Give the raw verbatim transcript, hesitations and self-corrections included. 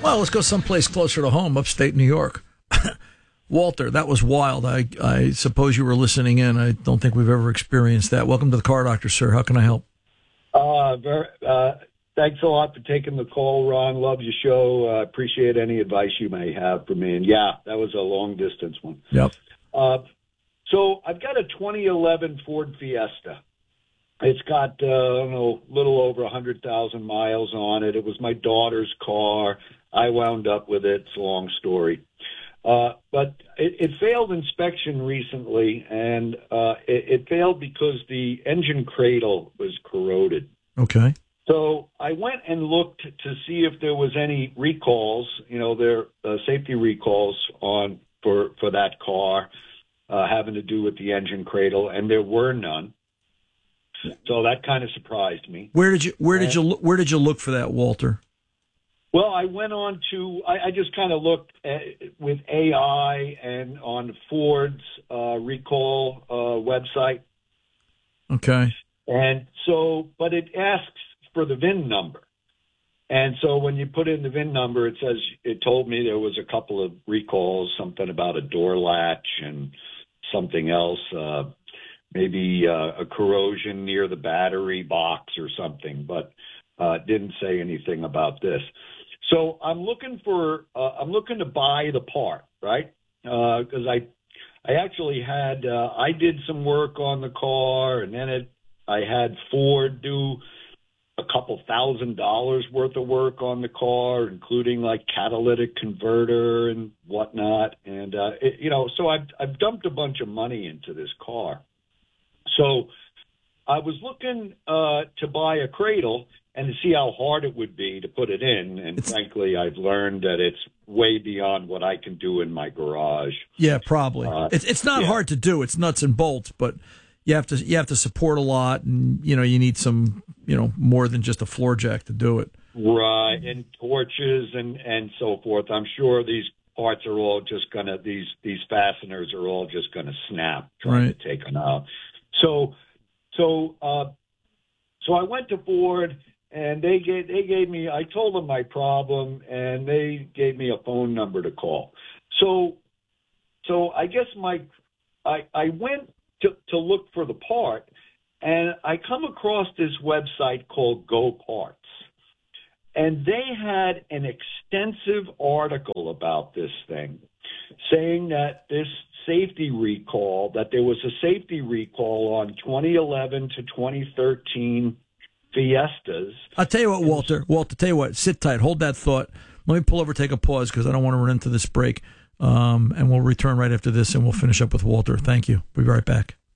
Well, let's go someplace closer to home, upstate New York. Walter, that was wild. I, I suppose you were listening in. I don't think we've ever experienced that. Welcome to the Car Doctor, sir. How can I help? Uh, very, uh, thanks a lot for taking the call, Ron. Love your show. Uh, appreciate any advice you may have for me. And yeah, that was a long distance one. Yep. Uh, so I've got a twenty eleven Ford Fiesta. It's got, uh, I don't know, a little over one hundred thousand miles on it. It was my daughter's car. I wound up with it. It's a long story. Uh, but it, it failed inspection recently, and uh, it, it failed because the engine cradle was corroded. Okay. So I went and looked to see if there was any recalls, you know, there uh, safety recalls on for, for that car uh, having to do with the engine cradle, and there were none. So that kind of surprised me. Where did you Where did and, you Where did you look for that, Walter? Well, I went on to, I, I just kind of looked at, with A I and on Ford's uh, recall uh, website. Okay. And so, but it asks for the V I N number. And so when you put in the V I N number, it says, it told me there was a couple of recalls, something about a door latch and something else, uh, maybe uh, a corrosion near the battery box or something, but uh, didn't say anything about this. So I'm looking for, uh, I'm looking to buy the part, right? Because uh, I, I actually had, uh, I did some work on the car, and then it, I had Ford do a couple thousand dollars worth of work on the car, including like catalytic converter and whatnot. And, uh, it, you know, so I've, I've dumped a bunch of money into this car. So I was looking uh, to buy a cradle and to see how hard it would be to put it in. And it's, frankly, I've learned that it's way beyond what I can do in my garage. Yeah, probably. Uh, it's it's not yeah. hard to do. It's nuts and bolts, but you have to you have to support a lot, and you know you need some you know more than just a floor jack to do it. Right, and torches and and so forth. I'm sure these parts are all just gonna these these fasteners are all just gonna snap trying right. to take them out. So so uh, so I went to Ford. And they gave they gave me. I told them my problem, and they gave me a phone number to call. So, so I guess my I I went to to look for the part, and I come across this website called Go Parts, and they had an extensive article about this thing, saying that this safety recall that there was a safety recall on twenty eleven to twenty thirteen. Fiestas. I'll tell you what, Walter. Walter, tell you what. Sit tight. Hold that thought. Let me pull over, take a pause, because I don't want to run into this break. Um, and we'll return right after this, and we'll finish up with Walter. Thank you. We'll be right back.